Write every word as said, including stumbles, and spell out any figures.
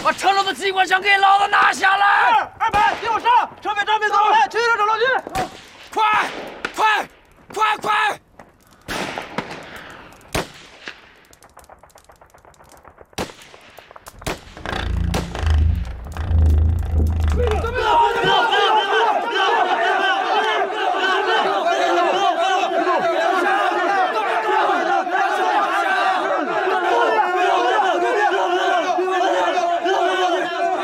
把车上的机关枪给老子拿下来！ 二排，给我上！车尾站别走，来，去车找老去。